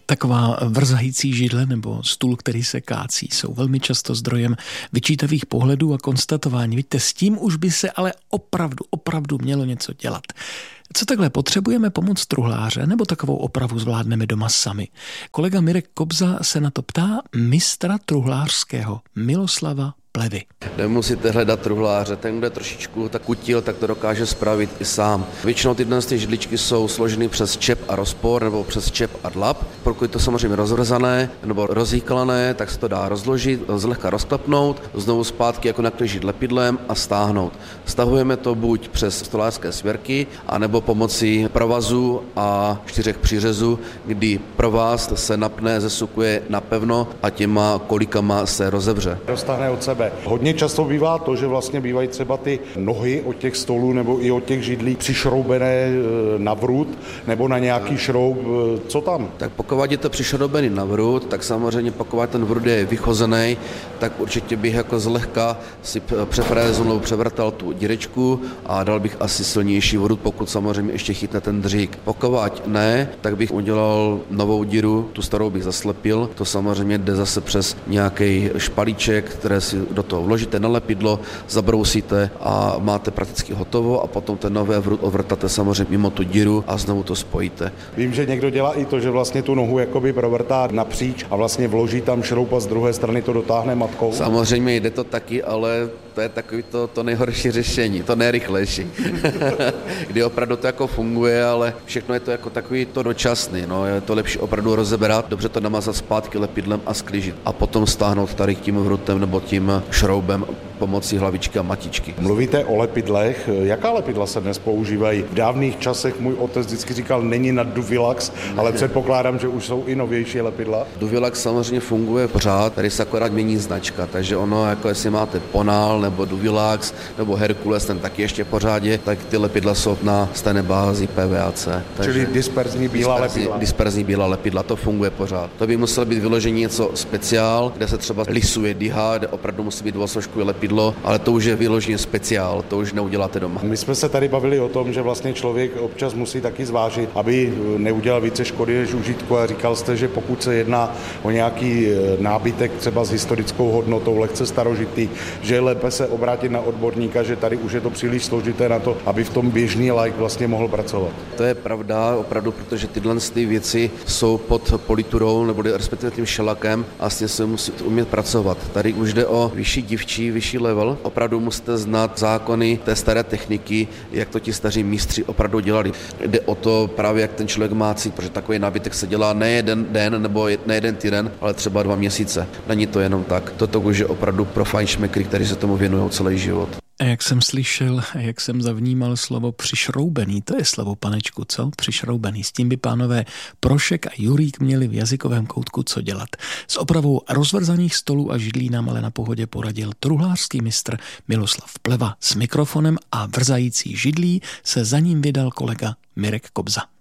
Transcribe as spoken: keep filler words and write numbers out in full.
Taková vrzající židle nebo stůl, který se kácí, jsou velmi často zdrojem vyčítavých pohledů a konstatování. Víte, s tím už by se ale opravdu, opravdu mělo něco dělat. Co takhle, potřebujeme pomoc truhláře nebo takovou opravu zvládneme doma sami? Kolega Mirek Kobza se na to ptá mistra truhlářského Miloslava Plevy. Nemusíte hledat truhláře, ten, kdo je trošičku tak kutil, tak to dokáže spravit i sám. Většinou ty dnes ty židličky jsou složeny přes čep a rozpor nebo přes čep a dlap. Pokud je to samozřejmě rozvrzané nebo rozhýklané, tak se to dá rozložit, zlehka rozklepnout, znovu zpátky jako nakližit lepidlem a stáhnout. Stahujeme to buď přes stolářské svěrky, anebo pomocí provazu a čtyřech přířezů, kdy provaz se napne, zesukuje napevno a těma kolikama se rozevře. Roztáhne od sebe. Hodně často bývá to, že vlastně bývají třeba ty nohy od těch stolů nebo i od těch židlí přišroubené na vrut nebo na nějaký šroub. Co tam? Tak pokud je to přišroubený na vrut, tak samozřejmě pokud ten vrut je vychozený, tak určitě bych jako zlehka si přefréznul nebo převrtal tu dírečku a dal bych asi silnější vrut, pokud samozřejmě ještě chytne ten dřík. Pokud ne, tak bych udělal novou díru, tu starou bych zaslepil. To samozřejmě jde zase přes nějaký špalíček, které si do toho vložíte na lepidlo, zabrousíte a máte prakticky hotovo a potom ten nové vrut ovrtáte samozřejmě mimo tu díru a znovu to spojíte. Vím, že někdo dělá i to, že vlastně tu nohu jakoby provrtá napříč a vlastně vloží tam šroub a z druhé strany to dotáhne matkou. Samozřejmě jde to taky, ale to je takový to, to nejhorší řešení, to nejrychlejší. Kdy opravdu to jako funguje, ale všechno je to jako takový to dočasný, no, je to lepší opravdu rozeberat, dobře to namazat zpátky lepidlem a sklížit a potom stáhnout tady tím vrutem nebo tím šroubem pomocí hlavičky a matičky. Mluvíte o lepidlech, jaká lepidla se dnes používají? V dávných časech můj otec vždycky říkal, není na Duvilax, ale předpokládám, že už jsou i novější lepidla. Duvilax samozřejmě funguje pořád, tady se akorát mění značka, takže ono, jako jestli máte Ponal nebo Duvilax nebo Herkules, ten taky ještě pořádě, tak ty lepidla jsou na stejné bázi P V A C. Čili disperzní bílá disperzní, lepidla. Disperzní bílá lepidla, to funguje pořád. To by muselo být vyložení něco speciál, kde se třeba lisuje diha, kde opravdu musí být dvousložkové lepidlo, ale to už je vyloženě speciál, to už neuděláte doma. My jsme se tady bavili o tom, že vlastně člověk občas musí taky zvážit, aby neudělal více škody než užitku, a říkal jste, že pokud se jedná o nějaký nábytek třeba s historickou hodnotou, lehce starožitý, že je lépe se obrátit na odborníka, že tady už je to příliš složité na to, aby v tom běžný laik vlastně mohl pracovat. To je pravda, opravdu, protože tyhle ty věci jsou pod politurou nebo respektive tím šelakem a vlastně se musí umět pracovat. Tady už jde o vyšší dívčí, vyšší level. Opravdu musíte znát zákony té staré techniky, jak to ti staří mistři opravdu dělali. Jde o to právě, jak ten člověk má cít, protože takový nábytek se dělá ne jeden den nebo ne jeden týden, ale třeba dva měsíce. Není to jenom tak. Toto už je opravdu pro fajnšmekry, kteří se tomu věnují celý život. A jak jsem slyšel, jak jsem zavnímal slovo přišroubený, to je slovo, panečku, co? Přišroubený. S tím by pánové Prošek a Jurík měli v jazykovém koutku co dělat. S opravou rozvrzaných stolů a židlí nám ale na pohodě poradil truhlářský mistr Miloslav Pleva. S mikrofonem a vrzající židlí se za ním vydal kolega Mirek Kobza.